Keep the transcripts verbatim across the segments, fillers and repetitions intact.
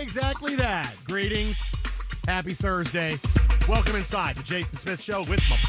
exactly that. Greetings. Happy Thursday. Welcome inside the Jason Smith Show with my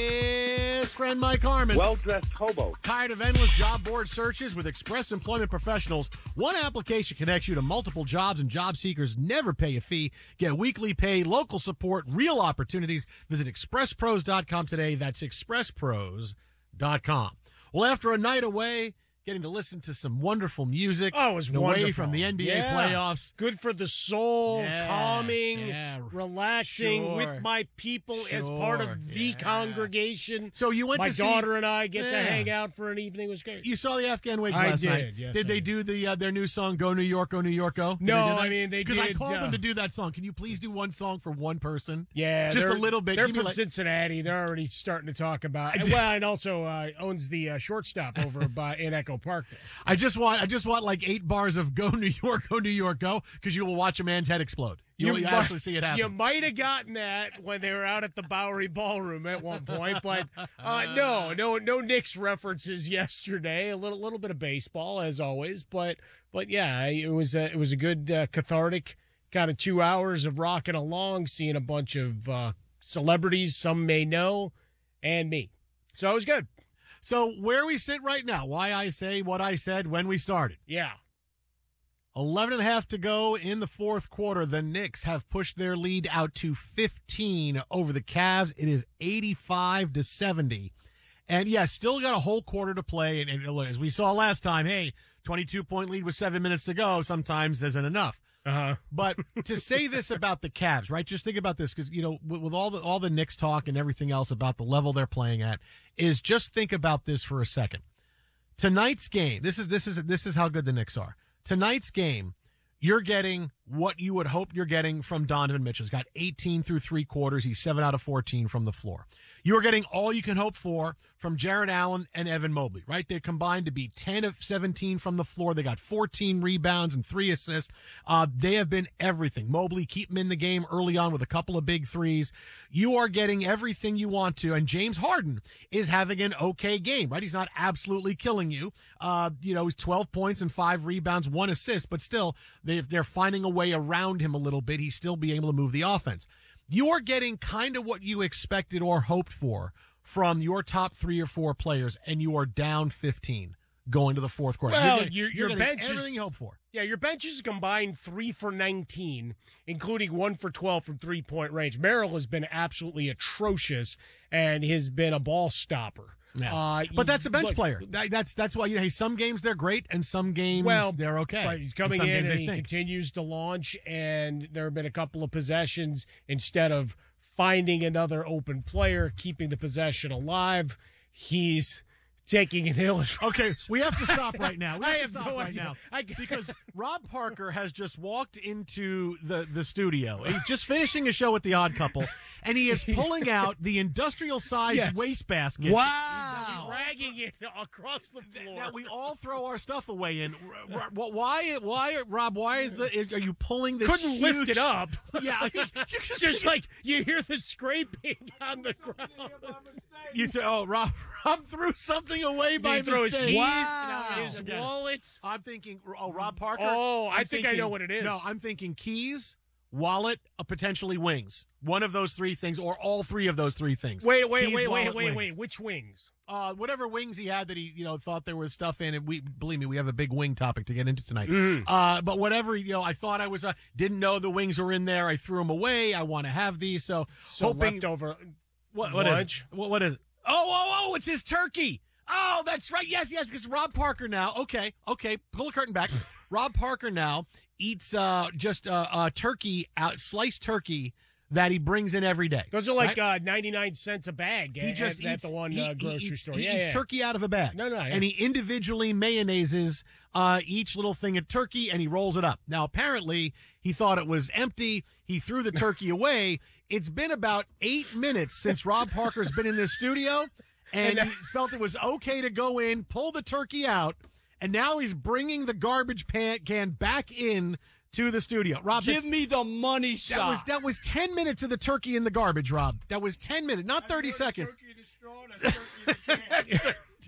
best friend Mike Harmon. Well-dressed hobo. Tired of endless job board searches? With Express Employment Professionals, one application connects you to multiple jobs, and job seekers never pay a fee. Get weekly pay, local support, real opportunities. Visit express pros dot com today. That's express pros dot com. Well, after a night away, getting to listen to some wonderful music. Oh, it was away wonderful. from the N B A yeah. playoffs. Good for the soul, Yeah, calming, yeah. relaxing Sure. with my people as part Sure, of the yeah. congregation. So you went my to see- daughter and I get Yeah. to hang out for an evening. It was great. You saw the Afghan Wigs I last did, night. yes, did I they did. do the uh, their new song "Go New York, Go New York, Go"? Did No, they do that? I mean, they because I did, called uh, them to do that song. Can you please do one song for one person? Yeah, just a they're- little bit. They're Give me from like- Cincinnati. They're already starting to talk about. did- Well, and also uh, owns the uh, shortstop over by in Echo Park. There. I just want I just want like eight bars of "Go New York, Go New York, Go" because you will watch a man's head explode. You'll You actually might- see it happen. You might have gotten that when they were out at the Bowery Ballroom at one point, but uh, no, no, no Knicks references yesterday. A little, little bit of baseball as always, but, but yeah, it was a, it was a good uh, cathartic kind of two hours of rocking along, seeing a bunch of uh, celebrities, some may know, and me. So it was good. So where we sit right now, why I say what I said when we started. Yeah. eleven and a half to go in the fourth quarter. The Knicks have pushed their lead out to fifteen over the Cavs. It is eighty-five to seventy. And yeah, still got a whole quarter to play. And, and as we saw last time, hey, twenty-two point lead with seven minutes to go sometimes isn't enough. Uh-huh. But to say this about the Cavs, right? Just think about this, because, you know, with, with all the, all the Knicks talk and everything else about the level they're playing at, is just think about this for a second. Tonight's game, this is, this is, this is how good the Knicks are. Tonight's game, you're getting what you would hope you're getting from Donovan Mitchell. He's got eighteen through three quarters. He's seven out of fourteen from the floor. You are getting all you can hope for from Jarrett Allen and Evan Mobley, right? They're combined to be ten of seventeen from the floor. They got fourteen rebounds and three assists. Uh, they have been everything. Mobley, keep him in the game early on with a couple of big threes. You are getting everything you want to. And James Harden is having an okay game, right? He's not absolutely killing you. Uh, you know, he's twelve points and five rebounds, one assist, but still they, they're finding a way around him a little bit. He's still being able to move the offense. You are getting kind of what you expected or hoped for from your top three or four players, and you are down fifteen going to the fourth quarter. Well, you're getting, your, you're your getting bench everything is, you hope for. Yeah, your bench is combined three for nineteen, including one for twelve from three-point range. Merrill has been absolutely atrocious and has been a ball stopper. Yeah. Uh, but that's a bench look, player. That, that's that's why you know, hey, some games they're great and some games Well, they're okay. Right, he's coming and some in games and they he stink. continues to launch, and there have been a couple of possessions instead of finding another open player, keeping the possession alive. He's taking an ill. Okay, we have to stop right now. We have I to have stop no right idea. now I- because Rob Parker has just walked into the, the studio. He's just finishing a show with the Odd Couple, and he is pulling out the industrial-sized Yes. wastebasket. Wow. Dragging it across the floor. That we all throw our stuff away in. R- r- Why? Why, Rob? Why is the? Is, are you pulling this? Couldn't huge, lift it up. Yeah, I mean, you just, Just like you hear the scraping on the ground. you say, "Oh, Rob, Rob threw something away by He threw his mistake." keys, Wow. his Again. wallet. I'm thinking, oh, Rob Parker. Oh, I I'm think I thinking- know what it is. No, I'm thinking keys, wallet, uh, potentially wings. One of those three things, or all three of those three things. Wait, wait, Keys, wait, wait, wallet, wait, wings. wait. Which wings? Uh, whatever wings he had that he, you know, thought there was stuff in, and we believe me, we have a big wing topic to get into tonight. Mm. Uh, but whatever, you know, I thought I was, uh, didn't know the wings were in there. I threw them away. I want to have these, so, So hoping. leftover What, what is lunch. it? What, what is it? Oh, oh, oh, it's his turkey. Oh, that's right. Yes, yes, because Rob Parker now, okay, okay, pull the curtain back. Rob Parker now eats uh, just uh, uh, turkey, out sliced turkey that he brings in every day. Those are like right? uh, ninety-nine cents a bag He at, just at eats, the one he, uh, he grocery eats, store. He yeah, eats yeah. turkey out of a bag. No, no, yeah. And he individually mayonnaises uh, each little thing of turkey, and he rolls it up. Now, apparently, he thought it was empty. He threw the turkey away. It's been about eight minutes since Rob Parker's been in this studio, and he felt it was okay to go in, pull the turkey out, and now he's bringing the garbage pan can back in to the studio. Rob, Give me the money that shot. was that was ten minutes of the turkey in the garbage, Rob. That was ten minutes, not thirty seconds. Turkey in the straw, that's turkey in the can.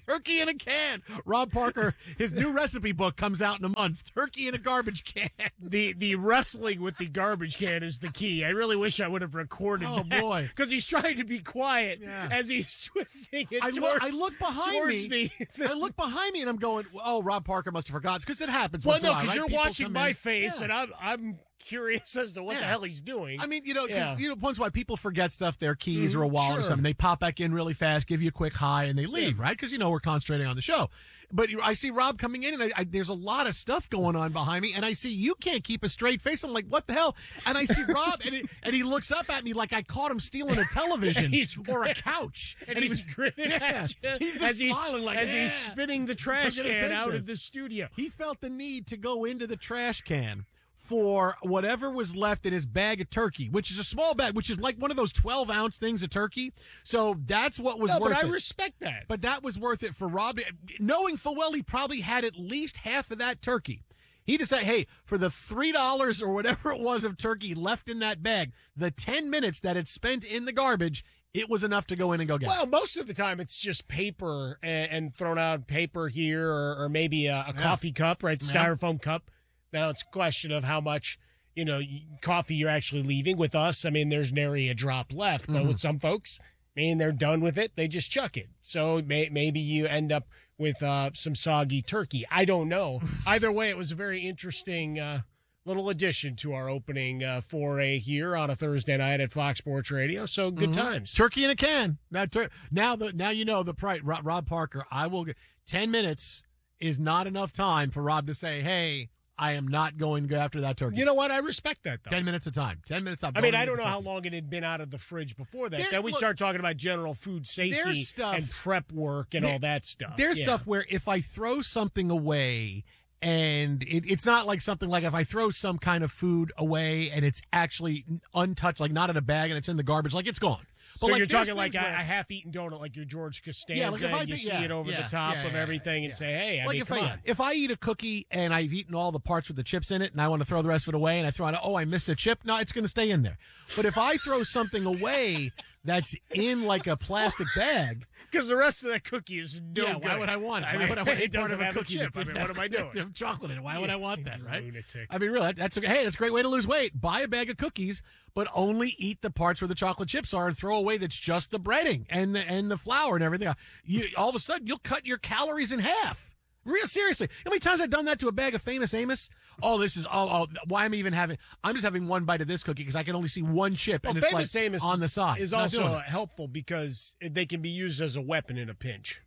Turkey in a can. Rob Parker, his new recipe book comes out in a month. Turkey in a garbage can. The the wrestling with the garbage can is the key. I really wish I would have recorded Oh, that. boy. Because he's trying to be quiet Yeah. as he's twisting it I towards, look, I look behind towards me. the, the I look behind me and I'm going, oh, Rob Parker must have forgotten. Because it happens Well, once in a no, while, because right? you're People watching come my in. face, Yeah. and I'm I'm curious as to what the Yeah. hell he's doing. I mean, you know, 'cause, Yeah. you know, once in a while people forget stuff, their keys or a Mhm, wallet or sure. something. They pop back in really fast, give you a quick hi, and they leave, right? Because, you know, we're concentrating on the show. But you- I see Rob coming in, and I, I, there's a lot of stuff going on behind me, and I see you can't keep a straight face. I'm like, what the hell? And I see Rob, and, it, and he looks up at me like I caught him stealing a television He's or a couch. and, he he's was grinning yeah, at you he's just as he's smiling like, as yeah. he's spinning the trash I'm gonna can take out this. of the studio. He felt the need to go into the trash can for whatever was left in his bag of turkey, which is a small bag, which is like one of those twelve ounce things of turkey. So that's what was No, worth but I it. respect that. But that was worth it for Rob, knowing full well he probably had at least half of that turkey. He decided, hey, for the three dollars or whatever it was of turkey left in that bag, the ten minutes that it spent in the garbage, it was enough to go in and go get. Well, most of the time it's just paper and, and thrown out paper here, or, or maybe a, a Yeah. coffee cup, right? Yeah. Styrofoam cup. Now it's a question of how much, you know, y- coffee you're actually leaving. With us, I mean, there's nary a drop left. But Mhm. with some folks, I mean, they're done with it. They just chuck it. So may, maybe you end up with uh, some soggy turkey. I don't know. Either way, it was a very interesting uh, little addition to our opening uh, foray here on a Thursday night at Fox Sports Radio. So good Mhm. times. Turkey in a can. Now, tur- now, the, now you know the price. Rob, Rob Parker, I will get ten minutes is not enough time for Rob to say, hey, I am not going to go after that turkey. You know what? I respect that, though. ten minutes of time. Ten minutes. I'm I mean, going I to don't get know the how turkey. long it had been out of the fridge before that. There- then we look, start talking about general food safety there's stuff- and prep work and There- all that stuff. There's Yeah. stuff where if I throw something away and it, it's not like something like if I throw some kind of food away and it's actually untouched, like not in a bag and it's in the garbage, like it's gone. So like, you're there's talking like a, things where- a half-eaten donut, like your George Costanza, Yeah, like if I and you think- see yeah, it over yeah, the top yeah, of yeah, everything yeah. and say, hey, I like mean, if come I on. if I eat a cookie and I've eaten all the parts with the chips in it and I want to throw the rest of it away and I throw out, oh, I missed a chip, no, it's going to stay in there. But if I throw something away that's in like a plastic bag, Because the rest of that cookie is no yeah, good. why would I want it? I why mean, would I want it any part doesn't of a have a cookie chip. that I mean, didn't what am I have- doing? have chocolate in it? Why would I want that, right? Lunatic. I mean, really, that- that's okay. Hey, that's a great way to lose weight. Buy a bag of cookies, but only eat the parts where the chocolate chips are, and throw away that's just the breading and the, and the flour and everything. You all of a sudden you'll cut your calories in half. Real seriously, how many times I've done that to a bag of Famous Amos? Oh, this is oh, oh why am I even having? I'm just having one bite of this cookie because I can only see one chip and Well, it's Famous like Amos on the side. is Not doing also it. helpful because they can be used as a weapon in a pinch.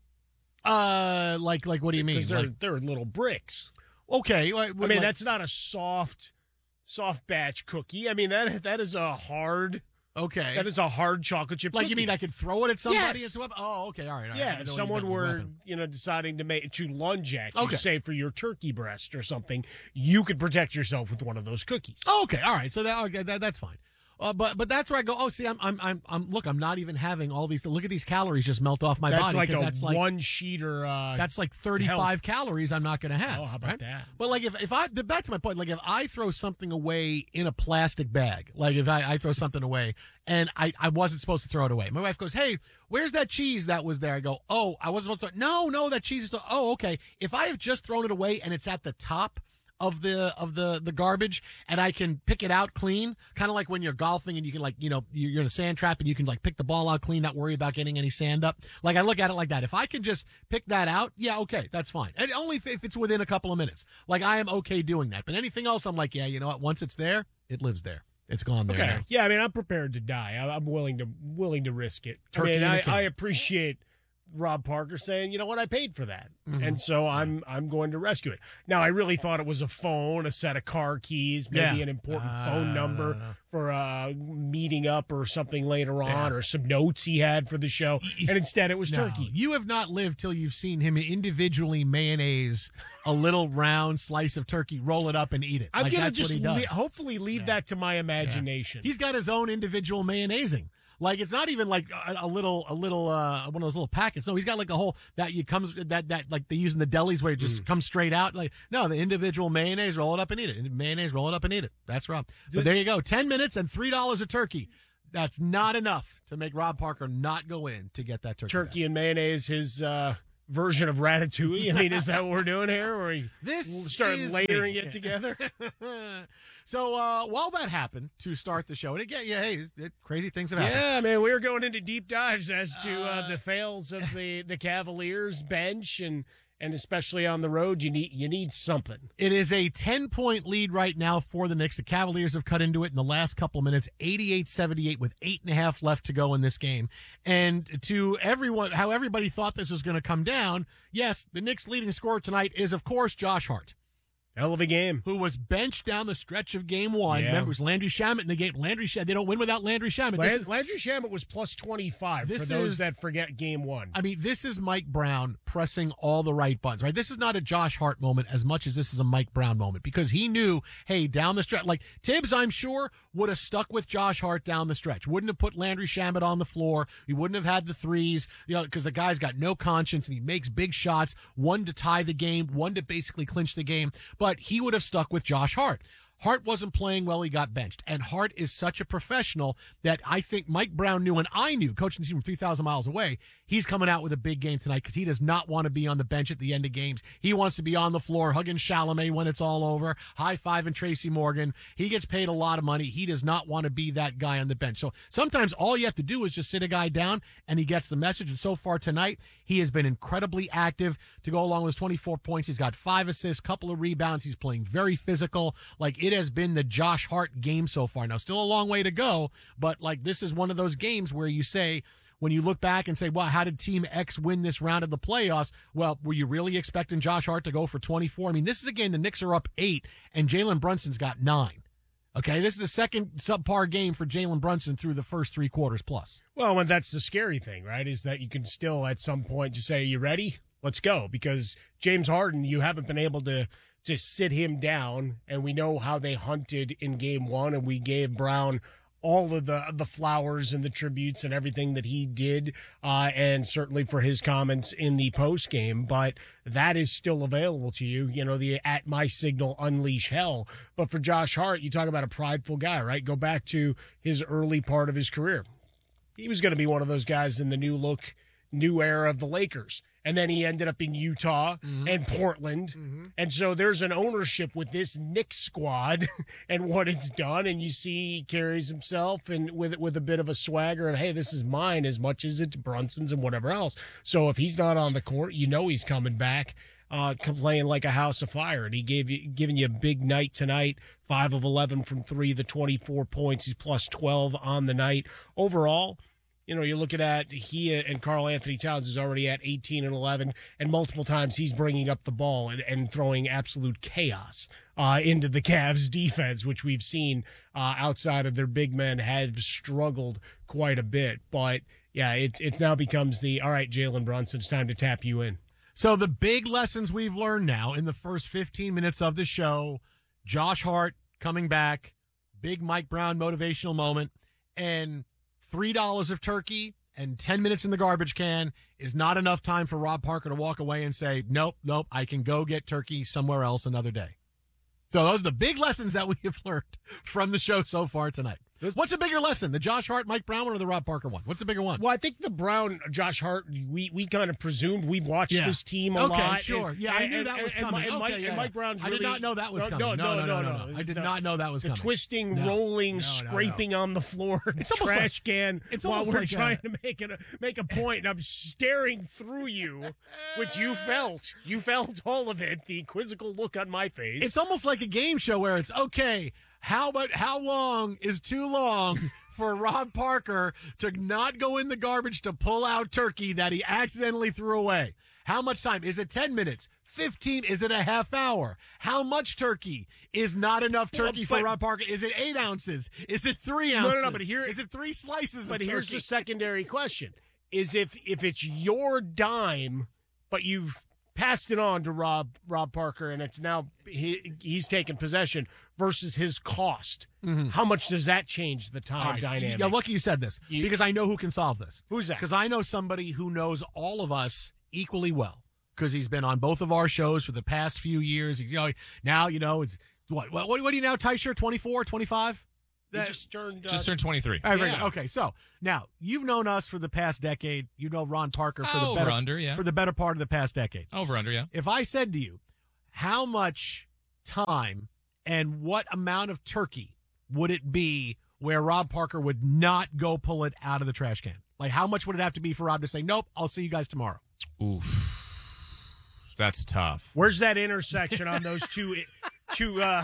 uh like like what do you mean? Because they're, Like, they're little bricks. okay, like, I mean, that's not a soft, soft batch cookie. I mean, that that is a hard, okay. that is a hard chocolate chip. Like cookie. you mean I could throw it at somebody? Yes. As a weapon? Oh, okay, all right. all right. I Yeah, didn't if know you someone meant a were, weapon. you know, deciding to make to lunge at you, Okay. say for your turkey breast or something, you could protect yourself with one of those cookies. Oh, okay, all right. So that, okay, that that's fine. Uh, but but that's where I go. Oh, see, I'm I'm I'm, I'm look. I'm not even having all these. Look at these calories just melt off my that's body. like 'cause a that's like one sheeter. Uh, that's like thirty-five calories. I'm not going to have. Oh, how about right? that? But like if if I the- back to my point, like if I throw something away in a plastic bag, like if I, I throw something away and I I wasn't supposed to throw it away. My wife goes, "Hey, where's that cheese that was there?" I go, "Oh, I wasn't supposed to." No, no, that cheese is. Still, oh, okay. If I have just thrown it away and it's at the top of the of the the garbage and I can pick it out clean, kind of like when you're golfing and you can like, you know, you're in a sand trap and you can like pick the ball out clean, not worry about getting any sand up. Like I look at it like that. If I can just pick that out, yeah, okay, that's fine. And only if, if it's within a couple of minutes. Like I am okay doing that. But anything else, I'm like, yeah, you know what? Once it's there, it lives there. It's gone there. Okay. now. Yeah, I mean, I'm prepared to die. I- I'm willing to willing to risk it. Turkey I mean, in a I, can. I appreciate Rob Parker saying, you know what, I paid for that, Mhm. and so I'm I'm going to rescue it. Now, I really thought it was a phone, a set of car keys, maybe Yeah. an important Uh, phone number no, no. for uh, meeting up or something later on, Yeah. or some notes he had for the show, and instead it was No, turkey. you have not lived till you've seen him individually mayonnaise a little round slice of turkey, roll it up and eat it. I'm Like, gonna that's just what he does. le- hopefully leave Yeah. that to my imagination. He's got his own individual mayonnaising. Like it's not even like a, a little, a little, uh, one of those little packets. No, he's got like a whole that you comes that that like they use in the delis where it just comes straight out. Like no, the individual mayonnaise, roll it up and eat it. Mayonnaise, roll it up and eat it. That's Rob. So there you go. Ten minutes and three dollars a turkey. That's not enough to make Rob Parker not go in to get that turkey. Turkey and mayonnaise, his uh, version of Ratatouille? I mean, is that what we're doing here? Or we This start is layering me. it together? So uh, while that happened to start the show, and again, yeah, hey, it, crazy things have happened. Yeah, man, we were going into deep dives as to uh, the fails of the, the Cavaliers bench, and and especially on the road, you need you need something. It is a ten-point lead right now for the Knicks. The Cavaliers have cut into it in the last couple of minutes, eighty-eight seventy-eight with eight and a half left to go in this game. And to everyone, how everybody thought this was going to come down, yes, the Knicks' leading scorer tonight is, of course, Josh Hart, Hell of a game. who was benched down the stretch of game one. Yeah. Remember, it was Landry Shamet in the game. Landry Shamet, they don't win without Landry Shamet. This Land, is- Landry Shamet was plus twenty-five This for those is- that forget game one. I mean, this is Mike Brown pressing all the right buttons, right? This is not a Josh Hart moment as much as this is a Mike Brown moment, because he knew, hey, down the stretch, like Tibbs, I'm sure, would have stuck with Josh Hart down the stretch. Wouldn't have put Landry Shamet on the floor. He wouldn't have had the threes, you know, because the guy's got no conscience and he makes big shots, one to tie the game, one to basically clinch the game. But he would have stuck with Josh Hart. Hart wasn't playing well. He got benched. And Hart is such a professional that I think Mike Brown knew, and I knew, coaching the team from three thousand miles away, he's coming out with a big game tonight because he does not want to be on the bench at the end of games. He wants to be on the floor hugging Chalamet when it's all over, high-fiving Tracy Morgan. He gets paid a lot of money. He does not want to be that guy on the bench. So sometimes all you have to do is just sit a guy down, and he gets the message. And so far tonight, he has been incredibly active to go along with his twenty-four points. He's got five assists, couple of rebounds. He's playing very physical. Like, it has been the Josh Hart game so far. Now, still a long way to go, but like, this is one of those games where you say, when you look back and say, well, how did Team X win this round of the playoffs? Well, were you really expecting Josh Hart to go for twenty-four? I mean, this is a game the Knicks are up eight, and Jalen Brunson's got nine. Okay, this is the second subpar game for Jalen Brunson through the first three quarters plus. Well, and that's the scary thing, right, is that you can still at some point just say, are you ready? Let's go. Because James Harden, you haven't been able to just sit him down, and we know how they hunted in game one, and we gave Brown all of the the flowers and the tributes and everything that he did, uh, and certainly for his comments in the post game. But that is still available to you. You know, the at my signal unleash hell. But for Josh Hart, you talk about a prideful guy, right? Go back to his early part of his career. He was going to be one of those guys in the new look, new era of the Lakers. And then he ended up in Utah mm-hmm. and Portland. Mm-hmm. And so there's an ownership with this Knicks squad and what it's done. And you see he carries himself and with with a bit of a swagger and, hey, this is mine as much as it's Brunson's and whatever else. So if he's not on the court, you know he's coming back, uh, playing like a house of fire. And he gave you, giving you a big night tonight, five of eleven from three, the twenty-four points. He's plus twelve on the night. Overall, you know, you're looking at he and Karl Anthony Towns is already at eighteen and eleven, and multiple times he's bringing up the ball and, and throwing absolute chaos uh, into the Cavs defense, which we've seen uh, outside of their big men have struggled quite a bit. But, yeah, it, it now becomes the, all right, Jalen Brunson, it's time to tap you in. So the big lessons we've learned now in the first fifteen minutes of the show, Josh Hart coming back, big Mike Brown motivational moment, and three dollars of turkey and ten minutes in the garbage can is not enough time for Rob Parker to walk away and say, nope, nope, I can go get turkey somewhere else another day. So those are the big lessons that we have learned from the show so far tonight. What's a bigger lesson, the Josh Hart, Mike Brown one or the Rob Parker one? What's the bigger one? Well, I think the Brown, Josh Hart, we, we kind of presumed we watched yeah. this team a okay, lot. Okay, sure. And, yeah, and, I knew and, that was and, coming. And, okay, Mike, yeah, and Mike Brown's I really, did not know that was no, coming. No, no, no, no. no, no. I did no. not know that was the coming. The twisting, no. rolling, no, scraping no, no. on the floor, it's trash like, can it's while we're like trying a, to make, it a, make a point, and I'm staring through you, which you felt. You felt all of it, the quizzical look on my face. It's almost like a game show where it's, okay, how about how long is too long for Rob Parker to not go in the garbage to pull out turkey that he accidentally threw away? How much time? Is it ten minutes? fifteen? Is it a half hour? How much turkey is not enough turkey well, but, for Rob Parker? Is it eight ounces? Is it three ounces? No, no, no, but here, is it three slices but of turkey? Here's the secondary question, is if if it's your dime, but you've passed it on to Rob Rob Parker, and it's now he, he's taken possession versus his cost. Mm-hmm. How much does that change the time right. dynamic? Yeah, lucky you said this you, because I know who can solve this. Who's that? Because I know somebody who knows all of us equally well because he's been on both of our shows for the past few years. You know, now you know it's what what what, what are you now, Tysher? twenty-four, twenty-five? He That- just turned uh, Just turned twenty-three. All right, very Yeah. good. Okay, so now you've known us for the past decade. You know Ron Parker for the Over better under, yeah. for the better part of the past decade. Over under, yeah. If I said to you, how much time and what amount of turkey would it be where Rob Parker would not go pull it out of the trash can? Like, how much would it have to be for Rob to say, nope, I'll see you guys tomorrow? Oof. That's tough. Where's that intersection on those two two uh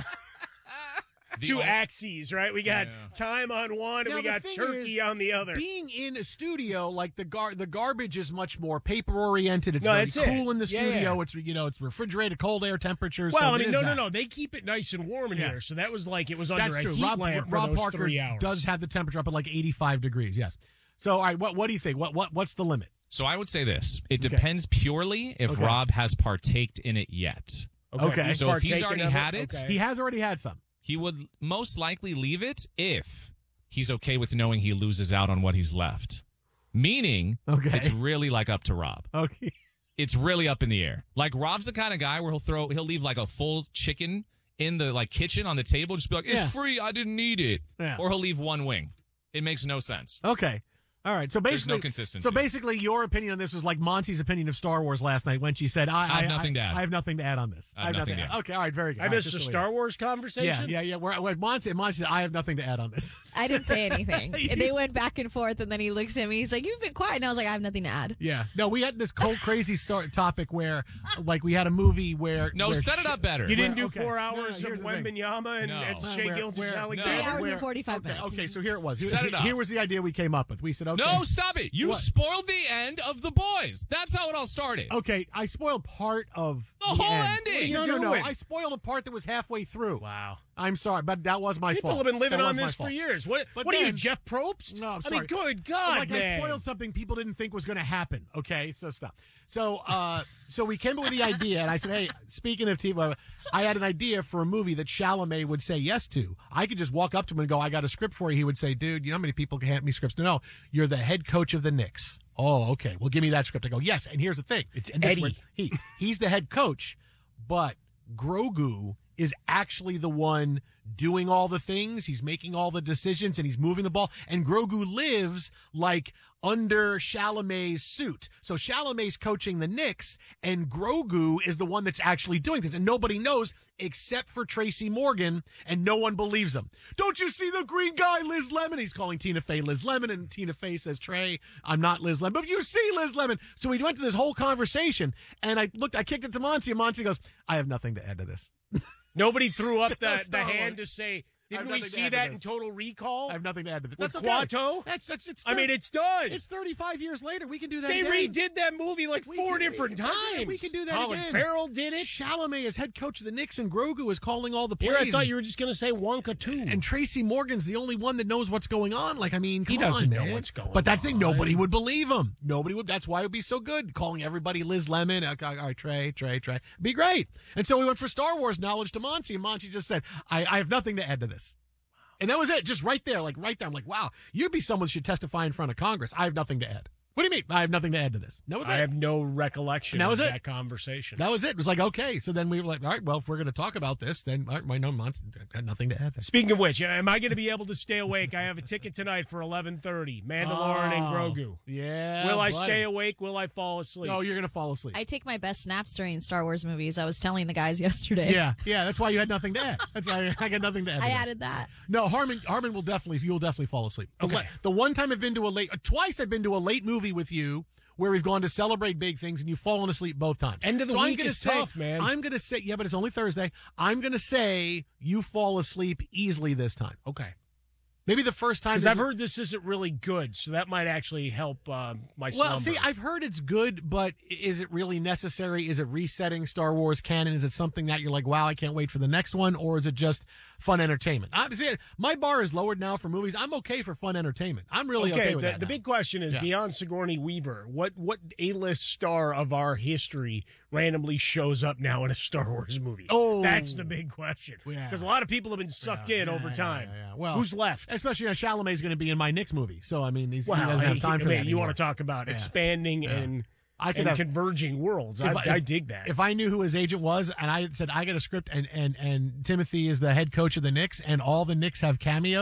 The two ol- axes, right? We got Yeah. time on one and Now, we the got thing turkey is, on the other. Being in a studio, like the gar- the garbage is much more paper oriented. It's No, very that's it. cool in the Yeah, studio. yeah. It's you know it's refrigerated, cold air temperatures. Well, so I it mean, is no, no, that. no. They keep it nice and warm in Yeah. here, so that was like it was under That's a true. heat Rob, lamp for Rob those Parker three hours. does have the temperature up at like eighty-five degrees. Yes. So, all right, what what do you think? What what what's the limit? So I would say this. It Okay. depends purely if Okay. Rob has partaked in it yet. Okay. he's So if he's partaken already of had it, okay. He has already had some. He would most likely leave it if he's okay with knowing he loses out on what he's left. Meaning, Okay. it's really like up to Rob. Okay. It's really up in the air. Like Rob's the kind of guy where he'll throw, he'll leave like a full chicken in the like kitchen on the table, just be like, "It's Yeah. free, I didn't need it," Yeah. or he'll leave one wing. It makes no sense. Okay. All right. So There's basically, no consistency. So basically, your opinion on this was like Monty's opinion of Star Wars last night when she said, "I, I have nothing to add. I have nothing to add on this. I have nothing to add. Okay. All right. Very good. I All right, missed just a so we Star know. Wars conversation. Yeah, yeah, yeah. Where, where Monty, Monty said, "I have nothing to add on this." I didn't say anything. And they went back and forth, and then he looks at me. He's like, "You've been quiet," and I was like, "I have nothing to add." Yeah. No, we had this cold, crazy start topic where, like, we had a movie where No, where set it sh- up better. You didn't do Okay. four No, no, hours here's of the thing. Wembenyama and, No. and Uh, Shea where- Gilgis where- Alexander. Three hours where- and forty-five okay, minutes. Okay, so here it was. Here, Set it up. here was the idea we came up with. We said, okay. No, stop it. You What? spoiled the end of The Boys. That's how it all started. Okay, I spoiled part of The whole end. ending. No, What are no, you no. doing? I spoiled a part that was halfway through. Wow. I'm sorry, but that was my People fault. have been living That on was my this for fault. years. What, But what are you, then- Jeff Probst? No, I'm I sorry. mean, good God, like man. I spoiled something people didn't think was going to happen. Okay, so stop. So, uh, so we came up with the idea, and I said, "Hey, speaking of T V, I had an idea for a movie that Chalamet would say yes to. I could just walk up to him and go, "I got a script for you." He would say, "Dude, you know how many people can hand me scripts?" No, no, you're the head coach of the Knicks. Oh, okay. Well, give me that script. I go, yes. And here's the thing. It's and this is Eddie. where he he's the head coach, but Grogu is actually the one doing all the things. He's making all the decisions and he's moving the ball. And Grogu lives like under Chalamet's suit. So Chalamet's coaching the Knicks and Grogu is the one that's actually doing things. And nobody knows except for Tracy Morgan, and no one believes him. Don't you see the green guy, Liz Lemon? He's calling Tina Fey Liz Lemon, and Tina Fey says, "Trey, I'm not Liz Lemon." But you see Liz Lemon. So we went to this whole conversation, and I looked, I kicked it to Monty, and Monty goes, "I have nothing to add to this. Nobody threw up the, That's the Star hand Wars. to say, I have didn't we nothing to see add to that in this. Total Recall? I have nothing to add to this." With That's okay. Quato? That's, that's, it's I mean, thir- it's done. it's thirty-five years later. We can do that They again. redid that movie like We four can- different yeah, times. we can do that Colin again. Farrell did it. Chalamet is head coach of the Knicks, and Grogu is calling all the plays. Here, I thought and- you were just going to say Wonka too. And Tracy Morgan's the only one that knows what's going on. Like, I mean, come He doesn't on, know man. what's going But that's the thing. on. Nobody would believe him. Nobody would. That's why it would be so good. Calling everybody Liz Lemon. Okay, all right, Trey, Trey, Trey. Be great. And so we went for Star Wars knowledge to Monty, and Monty just said, I, I have nothing to add to this. And that was it. Just right there. Like, right there. I'm like, wow, you'd be someone who should testify in front of Congress. I have nothing to add. What do you mean? I have nothing to add to this. That was I it. have no recollection That was of it. that conversation. That was it. It was like, okay. So then we were like, all right, well, if we're going to talk about this, then all right, my no, Monty had nothing to add. Speaking of which, am I going to be able to stay awake? I have a ticket tonight for eleven thirty. Mandalorian and Grogu. Yeah. Will I buddy. stay awake? Will I fall asleep? No, you're going to fall asleep. I take my best snaps during Star Wars movies. I was telling the guys yesterday. Yeah, yeah. That's why you had nothing to add. That's why I got nothing to add. to I this. added that. No, Harmon. Harmon will definitely. You will definitely fall asleep. The Okay. le- The one time I've been to a late, twice I've been to a late movie with you, where we've gone to celebrate big things, and you've fallen asleep both times. End of the so I'm week gonna is say, tough, man. I'm going to say, yeah, but it's only Thursday. I'm going to say you fall asleep easily this time. Okay. Maybe the first time. Because there's- I've heard this isn't really good, so that might actually help uh, my Well, slumber. see, I've heard it's good, but is it really necessary? Is it resetting Star Wars canon? Is it something that you're like, wow, I can't wait for the next one? Or is it just fun entertainment? I'm, see, my bar is lowered now for movies. I'm okay for fun entertainment. I'm really okay, okay, with the, that the now. big question is Yeah. beyond Sigourney Weaver, what what A-list star of our history randomly shows up now in a Star Wars movie? Oh. That's the big question. Yeah. Because a lot of people have been sucked Yeah, in yeah, over yeah, time. yeah, yeah. Well, who's left? Especially now Chalamet's going to be in my Knicks movie. So, I mean, he's, Well, he doesn't have time for I mean, that you anymore. want to talk about Yeah. expanding Yeah. and, I could and have, converging worlds. I, if I, if- dig that. If I knew who his agent was and I said, I got a script and, and, and Timothy is the head coach of the Knicks and all the Knicks have cameos,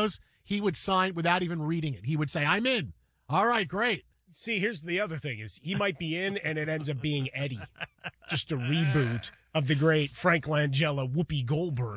he would sign without even reading it. He would say, I'm in. All right, great. See, here's the other thing is he might be in and it ends up being Eddie. Just a reboot of the great Frank Langella, Whoopi Goldberg.